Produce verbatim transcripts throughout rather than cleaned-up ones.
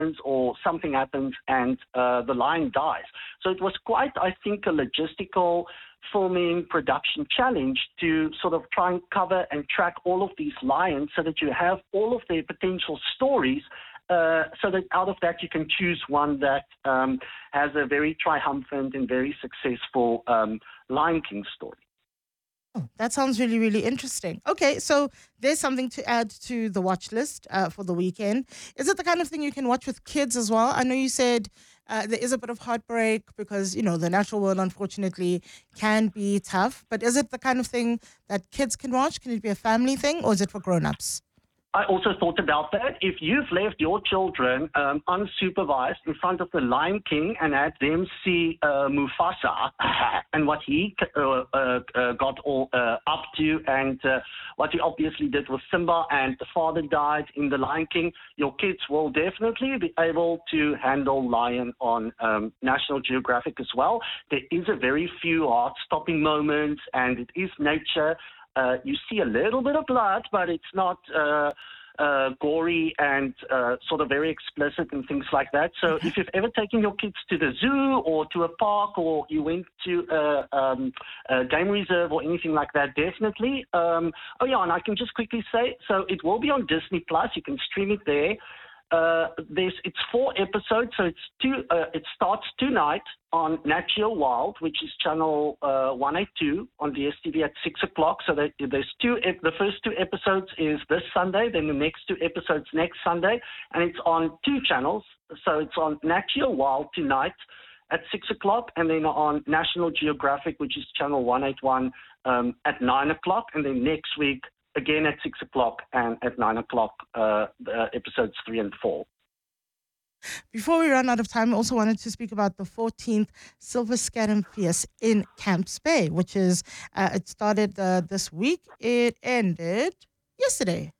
or something happens and uh, the lion dies. So it was quite, I think, a logistical filming production challenge to sort of try and cover and track all of these lions so that you have all of their potential stories, uh, so that out of that you can choose one that um, has a very triumphant and very successful um, Lion King story. Oh, that sounds really, really interesting. Okay, so there's something to add to the watch list uh, for the weekend. Is it the kind of thing you can watch with kids as well? I know you said uh, there is a bit of heartbreak because, you know, the natural world, unfortunately, can be tough. But is it the kind of thing that kids can watch? Can it be a family thing, or is it for grown-ups? I also thought about that. If you've left your children um, unsupervised in front of the Lion King and had them see uh, Mufasa and what he uh, uh, uh, got all uh, up to, and uh, what he obviously did with Simba, and the father died in the Lion King, your kids will definitely be able to handle Lion on um, National Geographic as well. There is a very few heart-stopping moments, and it is nature. Uh, you see a little bit of blood, but it's not uh, uh, gory and uh, sort of very explicit and things like that. So if you've ever taken your kids to the zoo or to a park, or you went to a, um, a game reserve or anything like that, definitely. Um, oh, yeah, and I can just quickly say, so it will be on Disney Plus. You can stream it there. Uh, there's it's four episodes, so it's two. Uh, it starts tonight on Nat Geo Wild, which is channel uh, one eighty-two on D S T V at six o'clock. So that there's two. The first two episodes is this Sunday, then the next two episodes next Sunday, and it's on two channels. So it's on Nat Geo Wild tonight at six o'clock, and then on National Geographic, which is channel one eighty-one, um, at nine o'clock, and then next week again at six o'clock and at nine o'clock, uh, uh, episodes three and four. Before we run out of time, I also wanted to speak about the fourteenth Silver Scatum Feast in Camps Bay, which is, uh, it started uh, this week. It ended yesterday.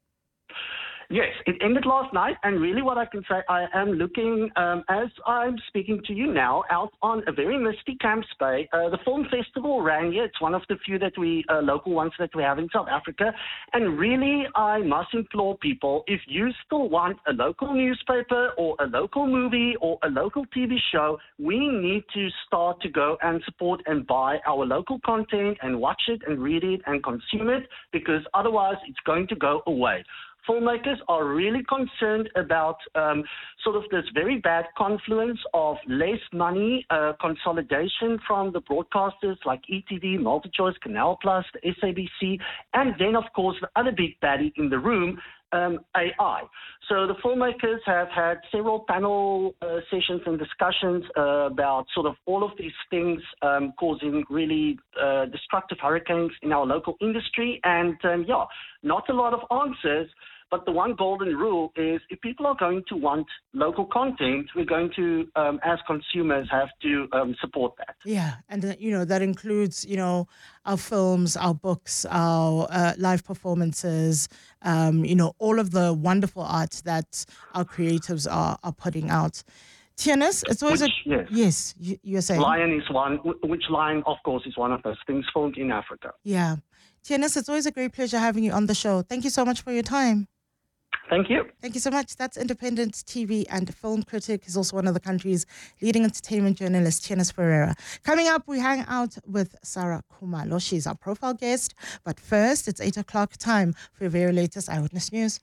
Yes, it ended last night, and really what I can say, I am looking, um, as I'm speaking to you now, out on a very misty Camps Bay. Uh, the film festival ran here. It's one of the few that we, uh, local ones that we have in South Africa. And really, I must implore people, if you still want a local newspaper or a local movie or a local T V show, we need to start to go and support and buy our local content and watch it and read it and consume it, because otherwise it's going to go away. Filmmakers are really concerned about um, sort of this very bad confluence of less money, uh, consolidation from the broadcasters like E T V, MultiChoice, Canal Plus, the S A B C, and then, of course, the other big baddie in the room, um, A I. So the filmmakers have had several panel uh, sessions and discussions uh, about sort of all of these things um, causing really uh, destructive hurricanes in our local industry. And, um, yeah, not a lot of answers. But the one golden rule is, if people are going to want local content, we're going to, um, as consumers, have to um, support that. Yeah, and uh, you know, that includes, you know, our films, our books, our uh, live performances, um, you know, all of the wonderful art that our creatives are are putting out. Tianis, it's always which, a yes, yes. You, you're saying Lion is one. Which Lion, of course, is one of those things filmed in Africa. Yeah, Tianis, it's always a great pleasure having you on the show. Thank you so much for your time. Thank you. Thank you so much. That's independent T V and film critic. He's also one of the country's leading entertainment journalists, Tianis Ferreira. Coming up, we hang out with Sarah Khumalo. She's our profile guest. But first, it's eight o'clock time for your very latest Eyewitness News.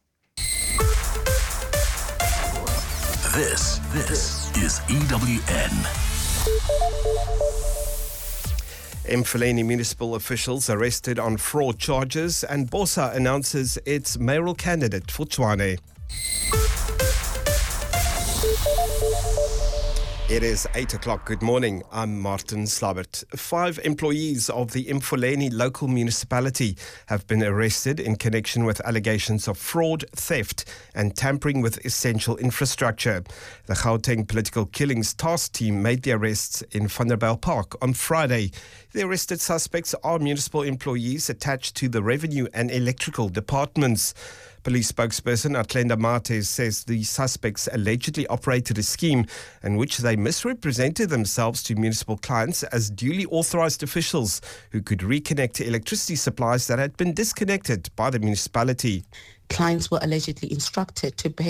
This, this is E W N. Mfuleni municipal officials arrested on fraud charges, and Bosa announces its mayoral candidate for Tshwane. It is eight o'clock. Good morning. I'm Martin Slabert. Five employees of the Mfuleni local municipality have been arrested in connection with allegations of fraud, theft and tampering with essential infrastructure. The Gauteng Political Killings Task Team made the arrests in Vanderbijl Park on Friday. The arrested suspects are municipal employees attached to the revenue and electrical departments. Police spokesperson Atlenda Martes says the suspects allegedly operated a scheme in which they misrepresented themselves to municipal clients as duly authorized officials who could reconnect electricity supplies that had been disconnected by the municipality. Clients were allegedly instructed to pay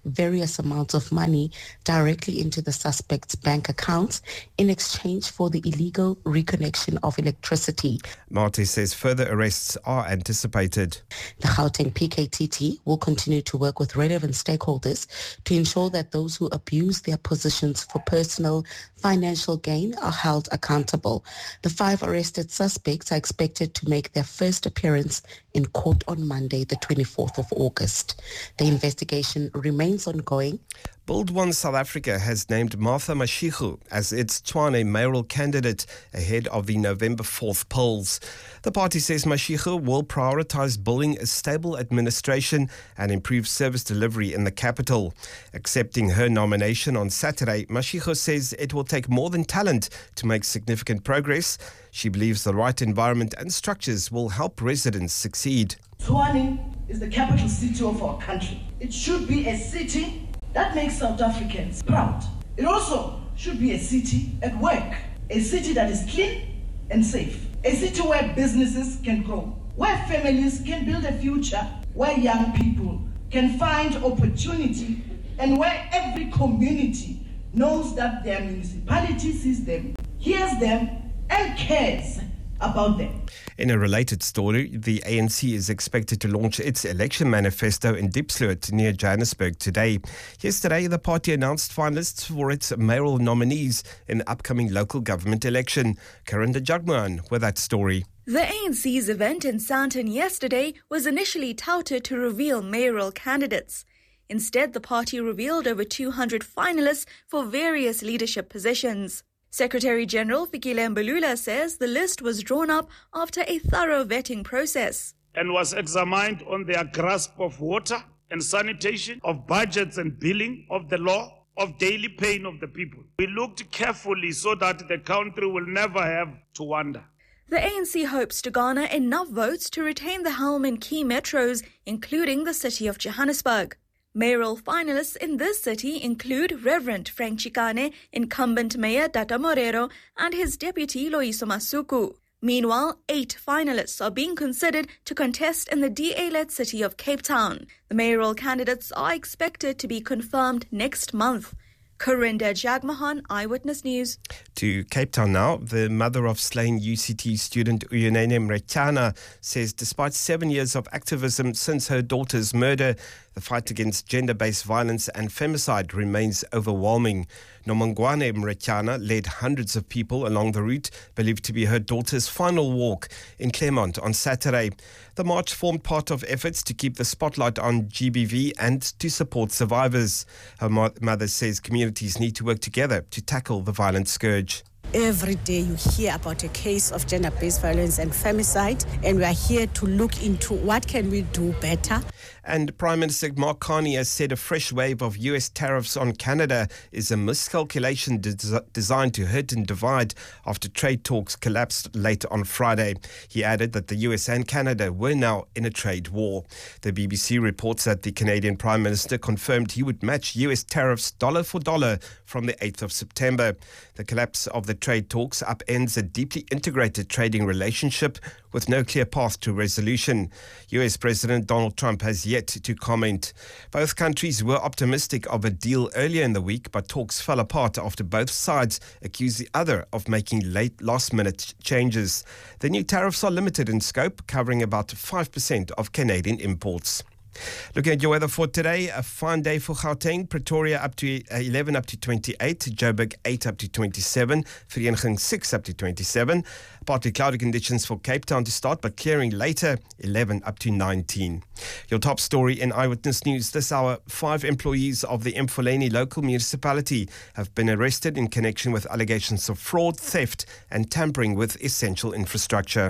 various amounts of money directly into the suspects' bank accounts in exchange for the illegal reconnection of electricity. Marty says further arrests are anticipated. The Gauteng P K T T will continue to work with relevant stakeholders to ensure that those who abuse their positions for personal financial gain are held accountable. The five arrested suspects are expected to make their first appearance in court on Monday, the twenty-fourth of August. The investigation remains ongoing. Build One South Africa has named Martha Mashego as its Tshwane mayoral candidate ahead of the November fourth polls. The party says Mashego will prioritise building a stable administration and improve service delivery in the capital. Accepting her nomination on Saturday, Mashego says it will take more than talent to make significant progress. She believes the right environment and structures will help residents succeed. Tshwane is the capital city of our country. It should be a city that makes South Africans proud. It also should be a city at work, a city that is clean and safe, a city where businesses can grow, where families can build a future, where young people can find opportunity, and where every community knows that their municipality sees them, hears them, and cares about them. In a related story, the A N C is expected to launch its election manifesto in Diepsloot near Johannesburg today. Yesterday, the party announced finalists for its mayoral nominees in the upcoming local government election. Karinda Jagmohan with that story. The A N C's event in Sandton yesterday was initially touted to reveal mayoral candidates. Instead, the party revealed over two hundred finalists for various leadership positions. Secretary-General Fikile Mbalula says the list was drawn up after a thorough vetting process and was examined on their grasp of water and sanitation, of budgets and billing, of the law, of daily pain of the people. We looked carefully so that the country will never have to wonder. The A N C hopes to garner enough votes to retain the helm in key metros, including the city of Johannesburg. Mayoral finalists in this city include Reverend Frank Chikane, incumbent Mayor Data Morero, and his deputy Loyiso Masuku. Meanwhile, eight finalists are being considered to contest in the D A-led city of Cape Town. The mayoral candidates are expected to be confirmed next month. Karinda Jagmohan, Eyewitness News. To Cape Town now. The mother of slain U C T student Uyinene Mrechana says despite seven years of activism since her daughter's murder, the fight against gender-based violence and femicide remains overwhelming. Nomongwane Mrechana led hundreds of people along the route believed to be her daughter's final walk in Claremont on Saturday. The march formed part of efforts to keep the spotlight on G B V and to support survivors. Her mo- mother says communities need to work together to tackle the violent scourge. Every day you hear about a case of gender-based violence and femicide, and we are here to look into what can we do better. And Prime Minister Mark Carney has said a fresh wave of U S tariffs on Canada is a miscalculation des- designed to hurt and divide after trade talks collapsed late on Friday. He added that the U S and Canada were now in a trade war. The B B C reports that the Canadian Prime Minister confirmed he would match U S tariffs dollar for dollar from the eighth of September. The collapse of the trade talks upends a deeply integrated trading relationship with no clear path to resolution. U S President Donald Trump has yet to comment. Both countries were optimistic of a deal earlier in the week, but talks fell apart after both sides accused the other of making late last-minute changes. The new tariffs are limited in scope, covering about five percent of Canadian imports. Looking at your weather for today, a fine day for Gauteng, Pretoria up to eleven up to twenty-eight, Joburg eight up to twenty-seven, Vereeniging six up to twenty-seven. Partly cloudy conditions for Cape Town to start, but clearing later, eleven up to nineteen. Your top story in Eyewitness News this hour, five employees of the Mfuleni local municipality have been arrested in connection with allegations of fraud, theft and tampering with essential infrastructure.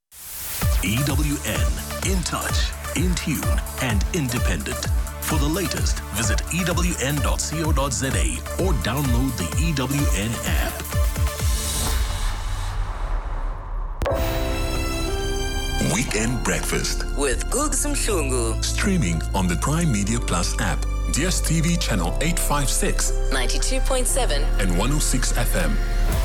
E W N, in touch, in tune and independent. For the latest, visit E W N dot co dot za or download the E W N app. Weekend Breakfast with Googs Mhlungu. Streaming on the Prime Media Plus app, D S T V channel eight fifty-six, ninety-two point seven and one oh six F M.